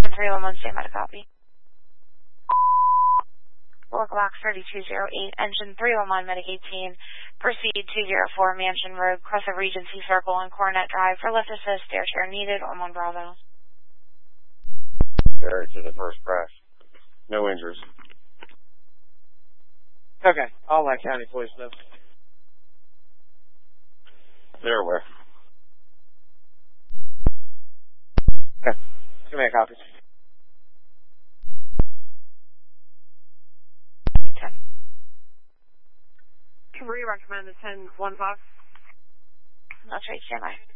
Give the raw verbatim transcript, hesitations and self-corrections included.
Engine three one one, stand by to copy. Oracle Box thirty-two oh eight, Engine three one one, Medic eighteen. Proceed two oh four Mansion Road, cross of Regency Circle and Coronet Drive for lift assist, air chair needed, on one Bravo. There to the first crash. No injuries. Okay, all my county police know. They're aware. Okay, give me a copy. ten. Can we recommend the ten one five? That's right, stand by.